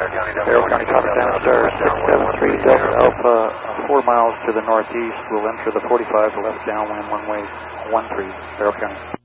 Barrow County, Thomas Amstar 673 Delta Alpha, 4 miles to the northeast. We'll enter the 45 left downwind, one-way 13, Barrow County.